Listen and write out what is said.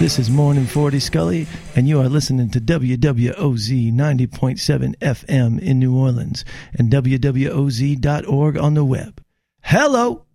This is Morning 40 Scully, and you are listening to WWOZ 90.7 FM in New Orleans and WWOZ.org on the web. Hello!